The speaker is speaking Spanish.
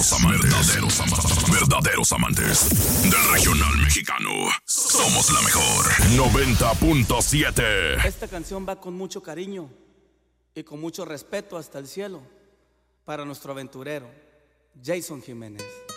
Verdaderos amantes del regional mexicano. Somos la mejor. 90.7. Esta canción va con mucho cariño y con mucho respeto hasta el cielo para nuestro aventurero, Jason Jiménez.